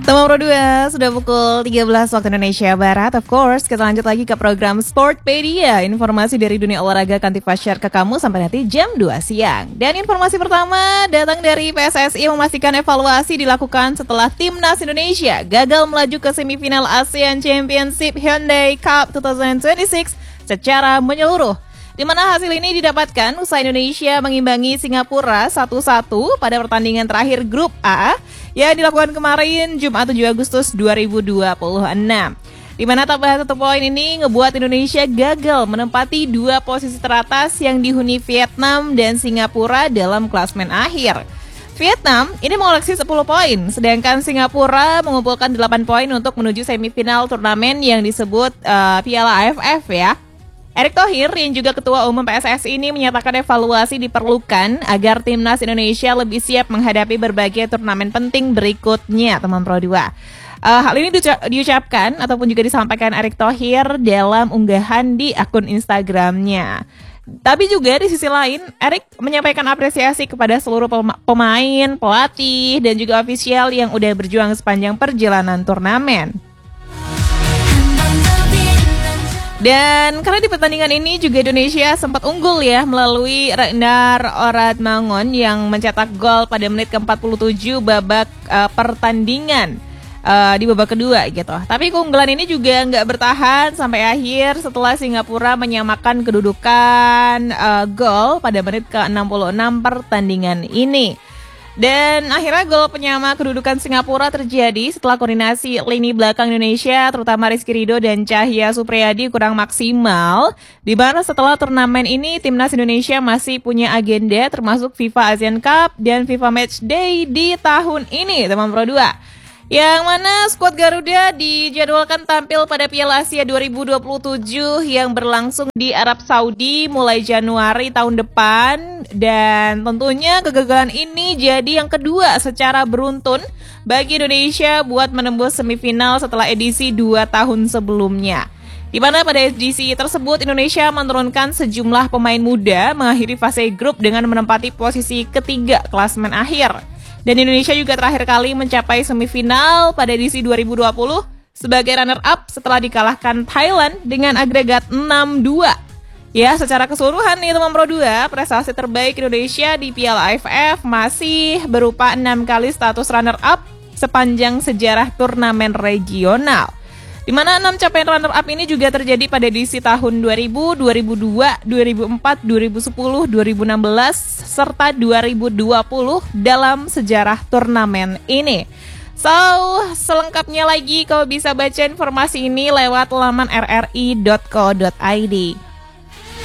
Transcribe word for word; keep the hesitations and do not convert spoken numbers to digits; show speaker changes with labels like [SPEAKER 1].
[SPEAKER 1] Teman Pro dua, sudah pukul tiga belas waktu Indonesia Barat. Of course, kita lanjut lagi ke program Sportpedia. Informasi dari dunia olahraga akan Tifa share ke kamu sampai nanti jam dua siang. Dan informasi pertama datang dari P S S I memastikan evaluasi dilakukan setelah Timnas Indonesia gagal melaju ke semifinal ASEAN Championship Hyundai Cup dua ribu dua puluh enam secara menyeluruh. Di mana hasil ini didapatkan usai Indonesia mengimbangi Singapura satu satu pada pertandingan terakhir grup A yang dilakukan kemarin Jumat tujuh Agustus dua ribu dua puluh enam. Di mana tambahan satu poin ini ngebuat Indonesia gagal menempati dua posisi teratas yang dihuni Vietnam dan Singapura dalam klasmen akhir. Vietnam ini mengoleksi sepuluh poin, sedangkan Singapura mengumpulkan delapan poin untuk menuju semifinal turnamen yang disebut uh, Piala A F F ya. Erick Thohir yang juga Ketua Umum P S S I ini menyatakan evaluasi diperlukan agar Timnas Indonesia lebih siap menghadapi berbagai turnamen penting berikutnya, teman Pro dua. Uh, hal ini diucapkan ataupun juga disampaikan Erick Thohir dalam unggahan di akun Instagramnya. Tapi juga di sisi lain, Erick menyampaikan apresiasi kepada seluruh pemain, pelatih, dan juga ofisial yang udah berjuang sepanjang perjalanan turnamen. Dan karena di pertandingan ini juga Indonesia sempat unggul ya melalui Ragnar Oratmangun yang mencetak gol pada menit ke empat puluh tujuh babak uh, pertandingan uh, di babak kedua gitu. Tapi keunggulan ini juga nggak bertahan sampai akhir setelah Singapura menyamakan kedudukan uh, gol pada menit ke enam puluh enam pertandingan ini. Dan akhirnya gol penyama kedudukan Singapura terjadi setelah koordinasi lini belakang Indonesia, terutama Rizky Ridho dan Cahya Supriyadi kurang maksimal. Di mana setelah turnamen ini, Timnas Indonesia masih punya agenda termasuk FIFA Asian Cup dan FIFA Match Day di tahun ini, teman Pro dua. Yang mana skuad Garuda dijadwalkan tampil pada Piala Asia dua ribu dua puluh tujuh yang berlangsung di Arab Saudi mulai Januari tahun depan. Dan tentunya kegagalan ini jadi yang kedua secara beruntun bagi Indonesia buat menembus semifinal setelah edisi dua tahun sebelumnya. Di mana pada edisi tersebut Indonesia menurunkan sejumlah pemain muda mengakhiri fase grup dengan menempati posisi ketiga klasmen akhir. Dan Indonesia juga terakhir kali mencapai semifinal pada edisi dua ribu dua puluh sebagai runner-up setelah dikalahkan Thailand dengan agregat enam dua. Ya, secara keseluruhan nih teman Pro dua, prestasi terbaik Indonesia di Piala A F F masih berupa enam kali status runner-up sepanjang sejarah turnamen regional. Di mana enam capaian runner-up ini juga terjadi pada edisi tahun dua ribu, dua ribu dua, dua ribu empat, dua ribu sepuluh, dua ribu enam belas, serta dua ribu dua puluh dalam sejarah turnamen ini. So, selengkapnya lagi kau bisa baca informasi ini lewat laman r r i dot co dot i d.